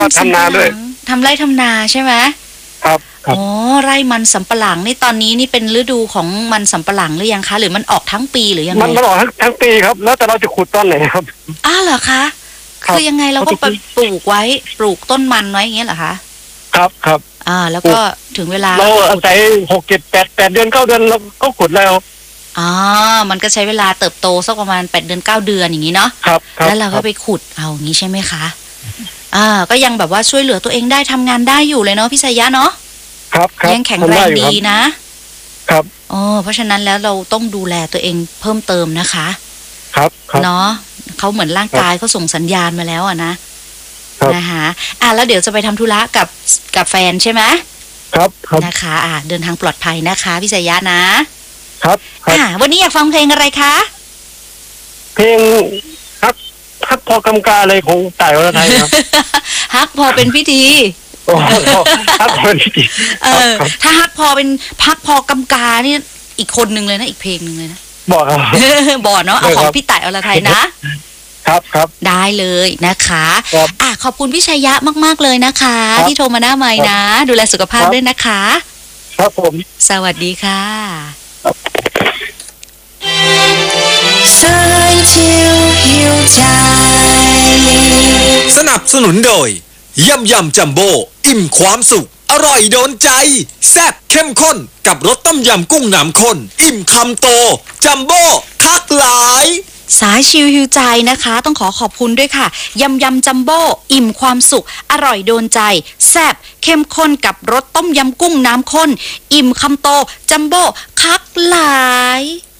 ทำนาด้วยทำไร่ทำนาใช่ไหมครับอ๋อไร่มันสำปะหลังนี่ตอนนี้นี่เป็นฤดูของมันสำปะหลังหรือยังคะหรือมันออกทั้งปีหรือยังไงมันออกทั้งปีครับแล้วแต่เราจะขุดตอนไหนครับเหรอคะคือยังไงเราก็ไปปลูกไว้ปลูกต้นมันไว้อย่างเงี้ยเหรอคะครับแล้วก็ถึงเวลาเราอาศัย6 7 8 เดือน9 เดือนเราก็ขุดแล้วมันก็ใช้เวลาเติบโตสักประมาณ8 เดือน9 เดือนอย่างนี้เนาะครับแล้วเราก็ไปขุดเอาอย่างนี้ใช่ไหมคะก็ยังแบบว่าช่วยเหลือตัวเองได้ทำงานได้อยู่เลยเนาะพี่ชัยยะเนาะครับยังแข็งแรงดีนะครับเพราะฉะนั้นแล้วเราต้องดูแลตัวเองเพิ่มเติมนะคะครับเนาะเขาเหมือนร่างกายเขาส่งสัญญาณมาแล้วนะคะแล้วเดี๋ยวจะไปทำธุระกับแฟนใช่ไหมครับนะคะเดินทางปลอดภัยนะคะพี่ชัยยะนะครับวันนี้อยากฟังเพลงอะไรคะเพลงฮักพอกำกาอะไรของต่ายอรไทยครับฮักพอเป็นพิธีฮักพอเป็นพิธีถ้าฮักพอเป็นฮักพอกำกานี่อีกคนหนึ่งเลยนะอีกเพลงหนึ่งเลยนะบอกเนาะเอาของพี่ต่ายอรไทยนะครับได้เลยนะคะขอบคุณพี่ชัยยะมากๆเลยนะคะที่โทรมาหน้าไมค์นะดูแลสุขภาพด้วยนะคะครับผมสวัสดีค่ะสายชิวหิวใจสนับสนุนโดยยำจัมโบ้อิ่มความสุขอร่อยโดนใจแซ่บเข้มข้นกับรสต้มยำกุ้งน้ำข้นอิ่มคำโตจัมโบ้คักหลายสายชิวหิวใจนะคะต้องขอบคุณด้วยค่ะยำจัมโบ้อิ่มความสุขอร่อยโดนใจแซ่บเข้มข้นกับรสต้มยำกุ้งน้ำข้นอิ่มคำโตจัมโบ้คักหลาย